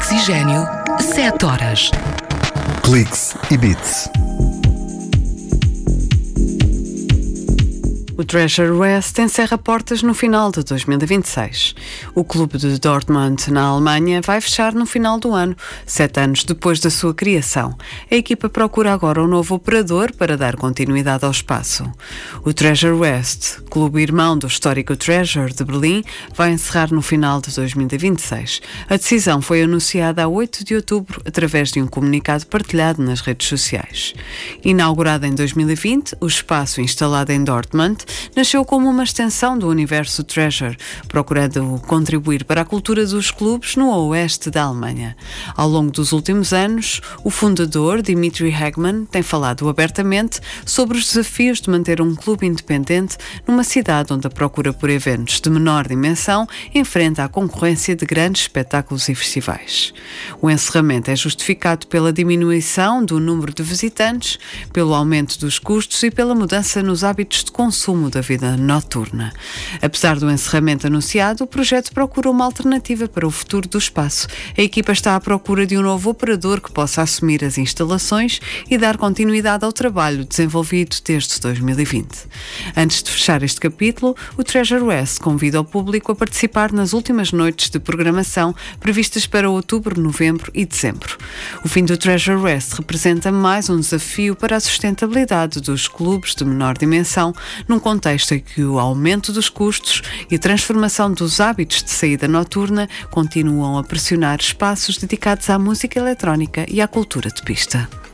Oxigênio, 7 horas. Cliques e Beats. O Treasure West encerra portas no final de 2026. O clube de Dortmund, na Alemanha, vai fechar no final do ano, 7 anos depois da sua criação. A equipa procura agora um novo operador para dar continuidade ao espaço. O Treasure West, clube irmão do histórico Treasure de Berlim, vai encerrar no final de 2026. A decisão foi anunciada a 8 de outubro através de um comunicado partilhado nas redes sociais. Inaugurado em 2020, o espaço instalado em Dortmund nasceu como uma extensão do universo Treasure, procurando contribuir para a cultura dos clubes no oeste da Alemanha. Ao longo dos últimos anos, o fundador, Dimitri Hegmann, tem falado abertamente sobre os desafios de manter um clube independente numa cidade onde a procura por eventos de menor dimensão enfrenta a concorrência de grandes espetáculos e festivais. O encerramento é justificado pela diminuição do número de visitantes, pelo aumento dos custos e pela mudança nos hábitos de consumo da vida noturna. Apesar do encerramento anunciado, o projeto procura uma alternativa para o futuro do espaço. A equipa está à procura de um novo operador que possa assumir as instalações e dar continuidade ao trabalho desenvolvido desde 2020. Antes de fechar este capítulo, o Treasure West convida o público a participar nas últimas noites de programação previstas para outubro, novembro e dezembro. O fim do Treasure West representa mais um desafio para a sustentabilidade dos clubes de menor dimensão, num contexto em que o aumento dos custos e a transformação dos hábitos de saída noturna continuam a pressionar espaços dedicados à música eletrónica e à cultura de pista.